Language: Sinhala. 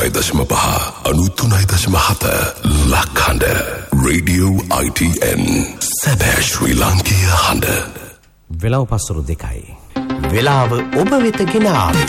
93.5 93.7 ලක්හඬ Radio ITN සැබෑ ශ්‍රී ලාංකීය හඬ. වෙලාව පස්වරු 2යි. වෙලාව ඔබ වෙත ගෙන ආවේ